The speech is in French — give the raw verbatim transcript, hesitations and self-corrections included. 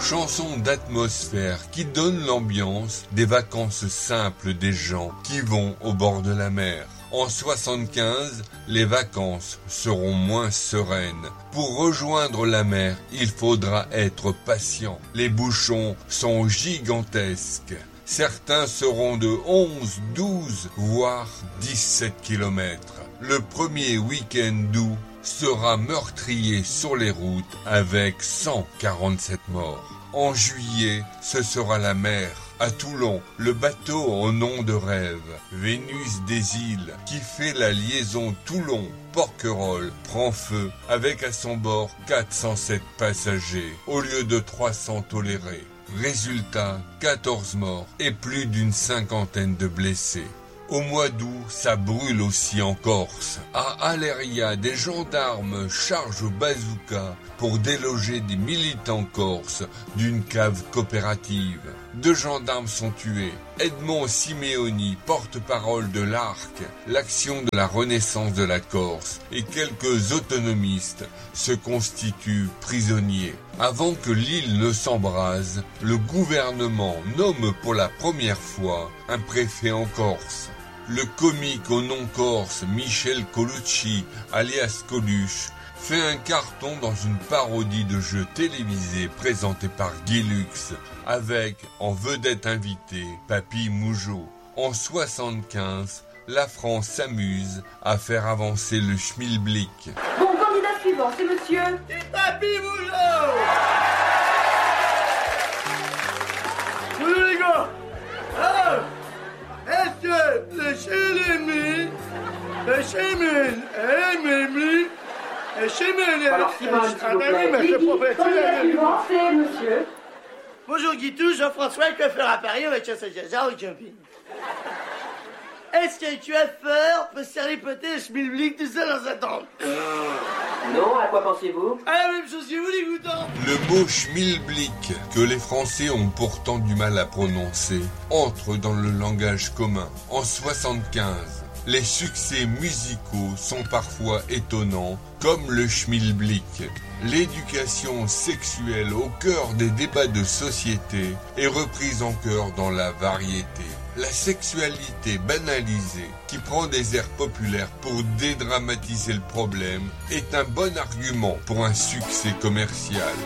chanson d'atmosphère qui donne l'ambiance des vacances simples des gens qui vont au bord de la mer. En soixante-quinze, les vacances seront moins sereines. Pour rejoindre la mer, il faudra être patient. Les bouchons sont gigantesques. Certains seront de onze, douze, voire dix-sept kilomètres. Le premier week-end d'août sera meurtrier sur les routes avec cent quarante-sept morts. En juillet, ce sera la mer. À Toulon, le bateau au nom de rêve, Vénus des îles, qui fait la liaison Toulon-Porquerolles, prend feu avec à son bord quatre cent sept passagers au lieu de trois cents tolérés. Résultat, quatorze morts et plus d'une cinquantaine de blessés. Au mois d'août, ça brûle aussi en Corse. À Aléria, des gendarmes chargent au bazooka pour déloger des militants corses d'une cave coopérative. Deux gendarmes sont tués. Edmond Simeoni, porte-parole de l'Arc, l'action de la renaissance de la Corse, et quelques autonomistes se constituent prisonniers. Avant que l'île ne s'embrase, le gouvernement nomme pour la première fois un préfet en Corse. Le comique au nom corse Michel Colucci, alias Coluche, fait un carton dans une parodie de jeu télévisé présenté par Guy Lux, avec en vedette invitée Papy Mougeot. En soixante-quinze, la France s'amuse à faire avancer le schmilblick. Bon, candidat suivant, c'est monsieur C'est Papy Mougeot. Bonjour les gars. Alors, est-ce que le chélémi, le chémine, et mémi, le chémine, Alors, Simone, s'il vous plaît. Candidat suivant, c'est monsieur. Bonjour Guitou, Jean-François, coiffeur à Paris, avec chasse à Jaja au camping. Est-ce qu'un coiffeur peut servir peut-être le schmilblick tout seul dans sa tente? Non, à quoi pensez-vous? À la même chose que vous, les goutons. Le mot schmilblick, que les Français ont pourtant du mal à prononcer, entre dans le langage commun. En soixante-quinze, les succès musicaux sont parfois étonnants, comme le schmilblick. L'éducation sexuelle au cœur des débats de société est reprise en chœur dans la variété. La sexualité banalisée, qui prend des airs populaires pour dédramatiser le problème, est un bon argument pour un succès commercial.